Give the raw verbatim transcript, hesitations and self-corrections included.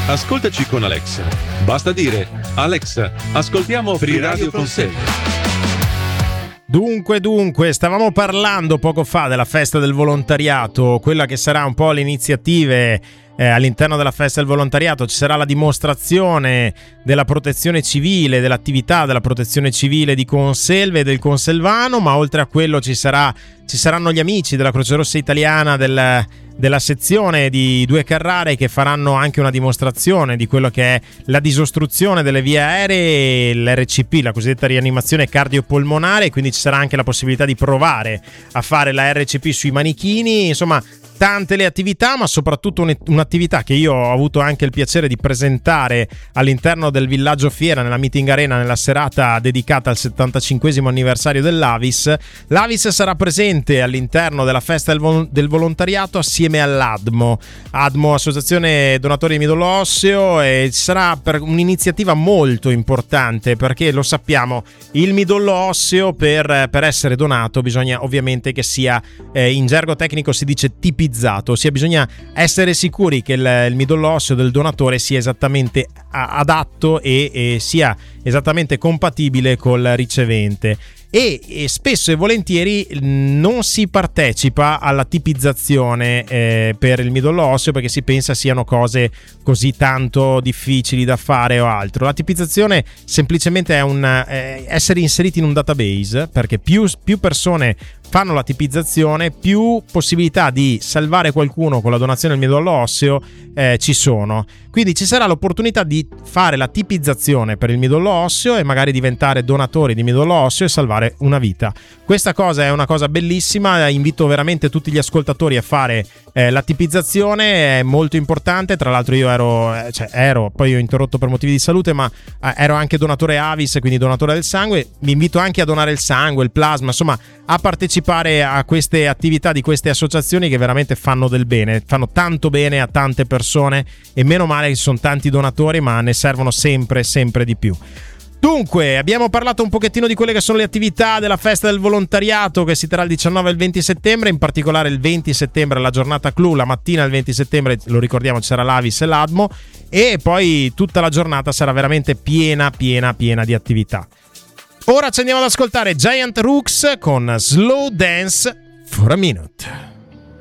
Ascoltaci con Alexa. Basta dire: Alexa, ascoltiamo Free Radio Conselve. Dunque, dunque, stavamo parlando poco fa della festa del volontariato, quella che sarà un po' le iniziative eh, all'interno della festa del volontariato. Ci sarà la dimostrazione della protezione civile, dell'attività della protezione civile di Conselve e del Conselvano, ma oltre a quello ci sarà ci saranno gli amici della Croce Rossa Italiana del della sezione di Due Carrare, che faranno anche una dimostrazione di quello che è la disostruzione delle vie aeree e l'R C P, la cosiddetta rianimazione cardiopolmonare, quindi ci sarà anche la possibilità di provare a fare la R C P sui manichini. Insomma, tante le attività, ma soprattutto un'attività che io ho avuto anche il piacere di presentare all'interno del Villaggio Fiera, nella Meeting Arena, nella serata dedicata al settantacinquesimo anniversario dell'A V I S. L'A V I S sarà presente all'interno della festa del, vol- del volontariato assieme all'ADMO, ADMO, Associazione Donatori di Midollo Osseo, e ci sarà per un'iniziativa molto importante, perché lo sappiamo, il midollo osseo per, per essere donato bisogna ovviamente che sia, eh, in gergo tecnico si dice tipizzato, ossia bisogna essere sicuri che il, il midollo osseo del donatore sia esattamente adatto e, e sia esattamente compatibile col ricevente. E, e spesso e volentieri non si partecipa alla tipizzazione eh, per il midollo osseo, perché si pensa siano cose così tanto difficili da fare o altro. La tipizzazione semplicemente è un eh, essere inseriti in un database, perché più, più persone fanno la tipizzazione, più possibilità di salvare qualcuno con la donazione del midollo osseo eh, ci sono. Quindi ci sarà l'opportunità di fare la tipizzazione per il midollo osseo e magari diventare donatori di midollo osseo e salvare una vita. Questa cosa è una cosa bellissima, invito veramente tutti gli ascoltatori a fare eh, la tipizzazione, è molto importante. Tra l'altro io ero, eh, cioè ero, poi ho interrotto per motivi di salute, ma eh, ero anche donatore A V I S, quindi donatore del sangue. Vi invito anche a donare il sangue, il plasma, insomma a partecipare a queste attività di queste associazioni che veramente fanno del bene, fanno tanto bene a tante persone, e meno male che ci sono tanti donatori, ma ne servono sempre sempre di più. Dunque, abbiamo parlato un pochettino di quelle che sono le attività della festa del volontariato, che si terrà il diciannove e il venti settembre, in particolare il venti settembre la giornata clou, la mattina il venti settembre, lo ricordiamo, ci sarà l'A V I S e l'ADMO, e poi tutta la giornata sarà veramente piena piena piena di attività. Ora ci andiamo ad ascoltare Giant Rooks con Slow Dance for a Minute.